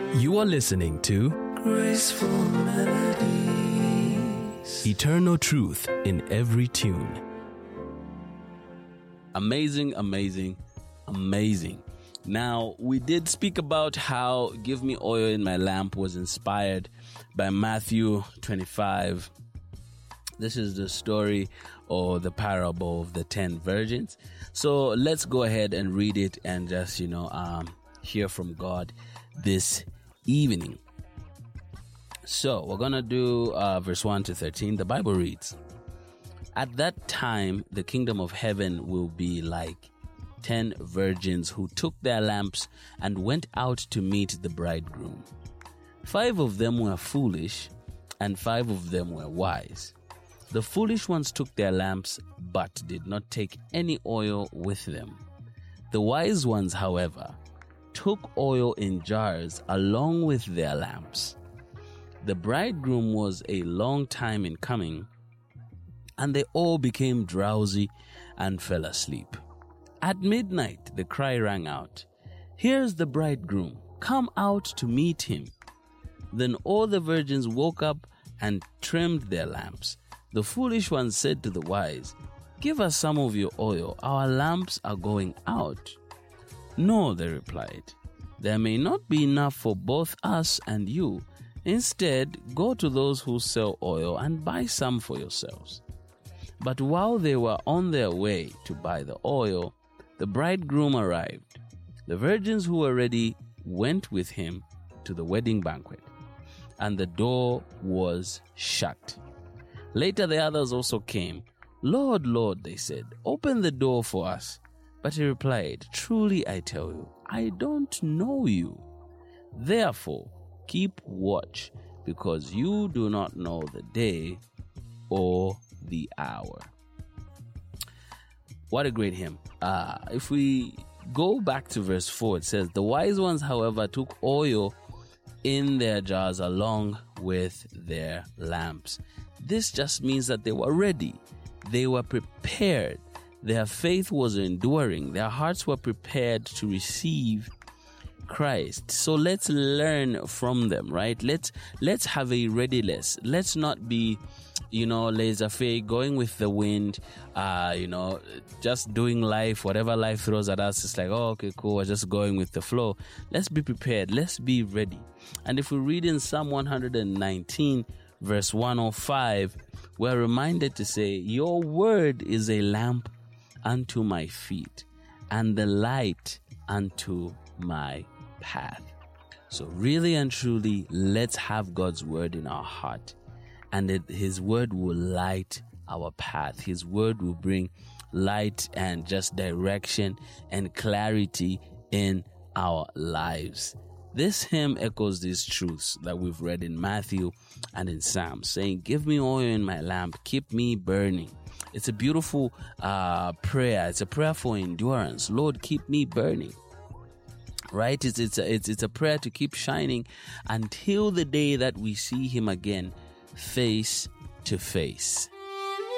You are listening to Graceful Melodies. Eternal Truth in Every Tune. Amazing, amazing, amazing. Now, we did speak about how Give Me Oil in My Lamp was inspired by Matthew 25. This is the story or the parable of the 10 virgins. So let's go ahead and read it and just, hear from God this evening. So we're going to do verse 1 to 13. The Bible reads, "At that time, the kingdom of heaven will be like 10 virgins who took their lamps and went out to meet the bridegroom. 5 of them were foolish, and 5 of them were wise. The foolish ones took their lamps, but did not take any oil with them. The wise ones, however, took oil in jars along with their lamps. The bridegroom was a long time in coming, and they all became drowsy and fell asleep. At midnight, the cry rang out, 'Here's the bridegroom, come out to meet him.' Then all the virgins woke up and trimmed their lamps. The foolish ones said to the wise, 'Give us some of your oil, our lamps are going out.' 'No,' they replied, 'there may not be enough for both us and you. Instead, go to those who sell oil and buy some for yourselves.' But while they were on their way to buy the oil, the bridegroom arrived. The virgins who were ready went with him to the wedding banquet, and the door was shut. Later the others also came. 'Lord, Lord,' they said, 'open the door for us.' But he replied, 'Truly I tell you, I don't know you. Therefore, keep watch, because you do not know the day or the hour.'" What a great hymn. If we go back to verse 4, it says, "The wise ones, however, took oil in their jars along with their lamps." This just means that they were ready. They were prepared. Their faith was enduring. Their hearts were prepared to receive Christ. So let's learn from them, right? Let's have a readiness. Let's not be, laissez-faire, going with the wind, just doing life, whatever life throws at us. It's like, oh, okay, cool, we're just going with the flow. Let's be prepared. Let's be ready. And if we read in Psalm 119, verse 105, we're reminded to say, "Your word is a lamp unto my feet and the light unto my path." So really and truly, let's have God's word in our heart, and his word will light our path. His word will bring light and just direction and clarity in our lives. This hymn echoes these truths that we've read in Matthew and in Psalms, saying, "Give me oil in my lamp, keep me burning." It's a beautiful prayer. It's a prayer for endurance. Lord, keep me burning. Right? It's a prayer to keep shining until the day that we see him again face to face.